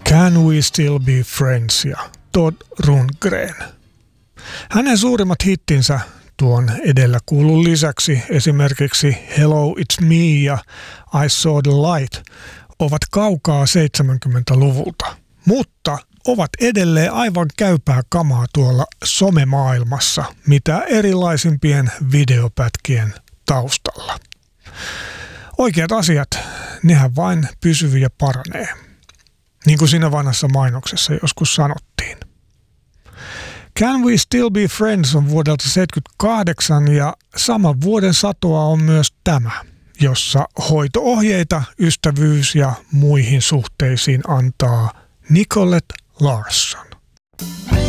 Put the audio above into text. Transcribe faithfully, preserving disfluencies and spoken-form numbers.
Can We Still Be Friends ja Todd Rundgren. Hänen suurimmat hittinsä tuon edellä kuulun lisäksi esimerkiksi Hello It's Me ja I Saw the Light ovat kaukaa seitsemänkymmentäluvulta, mutta ovat edelleen aivan käypää kamaa tuolla somemaailmassa, mitä erilaisimpien videopätkien taustalla. Oikeat asiat, nehän vain pysyy ja paranee. Niin kuin siinä vanhassa mainoksessa joskus sanottiin. Can We Still Be Friends on vuodelta seitsemänkymmentäkahdeksan ja saman vuoden satoa on myös tämä, jossa hoito-ohjeita ystävyys- ja muihin suhteisiin antaa Nicolette Larson.